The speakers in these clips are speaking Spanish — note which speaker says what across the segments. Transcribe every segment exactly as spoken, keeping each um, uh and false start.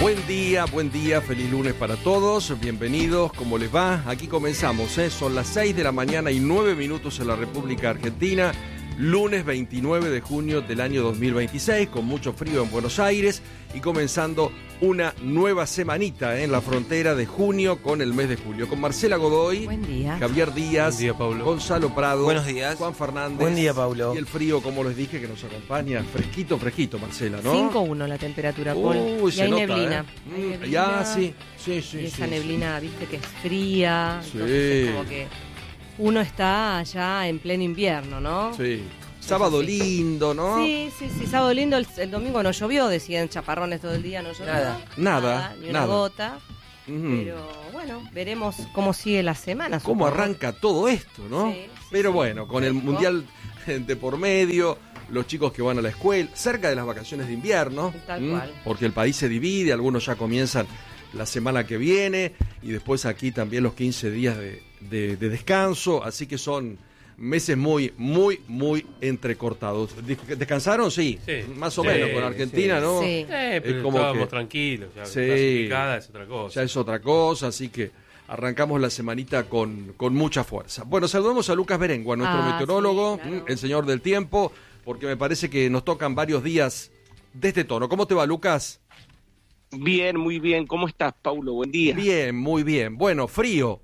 Speaker 1: Buen día, buen día, feliz lunes para todos, bienvenidos, ¿cómo les va? Aquí comenzamos, ¿eh? Son las seis de la mañana y nueve minutos en la República Argentina, lunes veintinueve de junio del año dos mil veintiséis, con mucho frío en Buenos Aires y comenzando una nueva semanita ¿eh? en la frontera de junio con el mes de julio, con Marcela Godoy,
Speaker 2: buen día.
Speaker 1: Javier Díaz,
Speaker 3: Buen día, Paulo.
Speaker 1: Gonzalo Prado,
Speaker 3: Buenos días.
Speaker 1: Juan Fernández.
Speaker 3: Buen día, Paulo.
Speaker 1: Y el frío, como les dije, que nos acompaña, fresquito, fresquito, Marcela, ¿no?
Speaker 2: cinco uno la temperatura, Paul.
Speaker 1: Uy,
Speaker 2: y
Speaker 1: se
Speaker 2: hay
Speaker 1: nota,
Speaker 2: neblina.
Speaker 1: ¿eh?
Speaker 2: Hay
Speaker 1: Mm,
Speaker 2: neblina.
Speaker 1: Ya, sí, sí, sí.
Speaker 2: Y esa
Speaker 1: sí,
Speaker 2: neblina, viste, que es fría.
Speaker 1: Sí.
Speaker 2: Entonces es como que uno está allá en pleno invierno, ¿no?
Speaker 1: Sí. Sí. Sábado
Speaker 2: así.
Speaker 1: lindo, ¿no?
Speaker 2: Sí, sí, sí, sábado lindo. El, el domingo no llovió, decían chaparrones todo el día, no llovió.
Speaker 3: Nada.
Speaker 1: Nada,
Speaker 2: Ni una
Speaker 1: nada.
Speaker 2: gota.
Speaker 1: Ujú.
Speaker 2: Pero bueno, veremos cómo sigue la semana.
Speaker 1: ¿Cómo
Speaker 2: supongo.
Speaker 1: arranca todo esto, no?
Speaker 2: Sí, sí,
Speaker 1: Pero
Speaker 2: sí.
Speaker 1: bueno, con el
Speaker 2: Fresco.
Speaker 1: Mundial de por medio, los chicos que van a la escuela, cerca de las vacaciones de invierno,
Speaker 2: Tal
Speaker 1: ¿m?
Speaker 2: cual.
Speaker 1: Porque el país se divide, algunos ya comienzan la semana que viene y después aquí también los quince días de, de- de descanso, así que son meses muy, muy, muy entrecortados. Des- ¿Descansaron? Sí,
Speaker 3: Sí.
Speaker 1: más o
Speaker 3: Sí,
Speaker 1: menos con Argentina,
Speaker 3: sí.
Speaker 1: ¿no?
Speaker 2: Sí.
Speaker 3: Eh, pero
Speaker 1: Es como
Speaker 3: estábamos
Speaker 1: que-
Speaker 3: tranquilos, ya
Speaker 1: Sí.
Speaker 3: clasificada es otra cosa.
Speaker 1: Ya es otra cosa, así que arrancamos la semanita con, con mucha fuerza. Bueno, saludamos a Lucas Berengua, nuestro
Speaker 2: Ah,
Speaker 1: meteorólogo,
Speaker 2: sí, claro.
Speaker 1: mm, el señor del tiempo, porque me parece que nos tocan varios días de este tono. ¿Cómo te va, Lucas?
Speaker 4: Bien, muy bien. ¿Cómo estás, Paulo? Buen día.
Speaker 1: Bien, muy bien. Bueno, frío.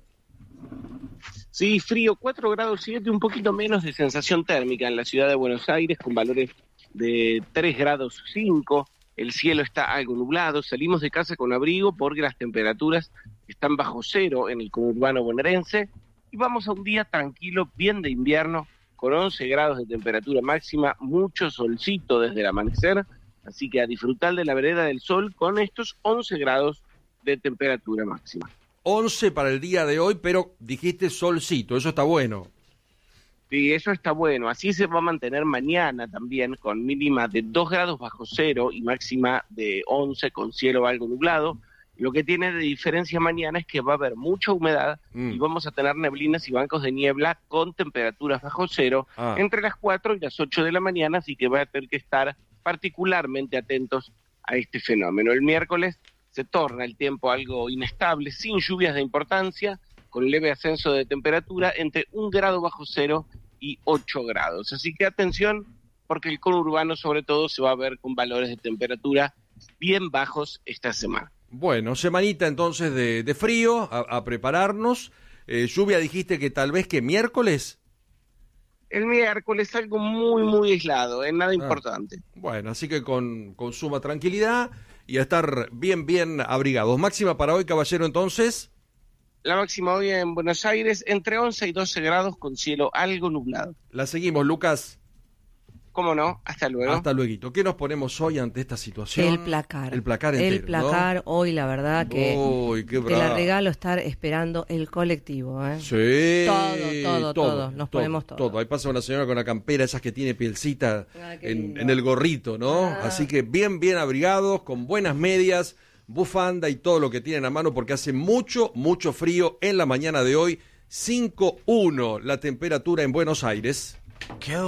Speaker 4: Sí, frío, cuatro grados siete, un poquito menos de sensación térmica en la ciudad de Buenos Aires, con valores de tres grados cinco. El cielo está algo nublado. Salimos de casa con abrigo porque las temperaturas están bajo cero en el conurbano bonaerense. Y vamos a un día tranquilo, bien de invierno, con once grados de temperatura máxima, mucho solcito desde el amanecer. Así que a disfrutar de la vereda del sol con estos once grados de temperatura máxima.
Speaker 1: once para el día de hoy, pero dijiste solcito, eso está bueno.
Speaker 4: Sí, eso está bueno. Así se va a mantener mañana también, con mínima de dos grados bajo cero y máxima de once con cielo algo nublado. Lo que tiene de diferencia mañana es que va a haber mucha humedad
Speaker 1: Mm.
Speaker 4: y vamos a tener neblinas y bancos de niebla con temperaturas bajo cero
Speaker 1: Ah.
Speaker 4: entre las cuatro y las ocho de la mañana, así que va a tener que estar particularmente atentos a este fenómeno. El miércoles se torna el tiempo algo inestable, sin lluvias de importancia, con leve ascenso de temperatura entre un grado bajo cero y ocho grados. Así que atención, porque el conurbano sobre todo se va a ver con valores de temperatura bien bajos esta semana.
Speaker 1: Bueno, semanita entonces de, de frío, a, a prepararnos. Eh, lluvia dijiste que tal vez que miércoles.
Speaker 4: El miércoles algo muy, muy aislado, ¿eh? Nada
Speaker 1: Ah.
Speaker 4: importante.
Speaker 1: Bueno, así que con, con suma tranquilidad y a estar bien, bien abrigados. Máxima para hoy, caballero, entonces.
Speaker 4: La máxima hoy en Buenos Aires entre once y doce grados con cielo algo nublado.
Speaker 1: La seguimos, Lucas.
Speaker 4: ¿Cómo no? Hasta luego.
Speaker 1: Hasta luego. ¿Qué nos ponemos hoy ante esta situación?
Speaker 2: El placar.
Speaker 1: El placar entero,
Speaker 2: El placar, hoy la verdad que
Speaker 1: Uy, qué
Speaker 2: te la
Speaker 1: bravo.
Speaker 2: regalo estar esperando el colectivo, ¿eh?
Speaker 1: Sí.
Speaker 2: Todo, todo, todo. Nos ponemos todo.
Speaker 1: Todo. Ahí pasa una señora con una campera, esas que tiene pielcita
Speaker 2: Ah, qué
Speaker 1: en,
Speaker 2: lindo.
Speaker 1: en el gorrito, ¿no?
Speaker 2: Ah.
Speaker 1: Así que bien, bien abrigados, con buenas medias, bufanda y todo lo que tienen a mano, porque hace mucho, mucho frío en la mañana de hoy. cinco uno la temperatura en Buenos Aires.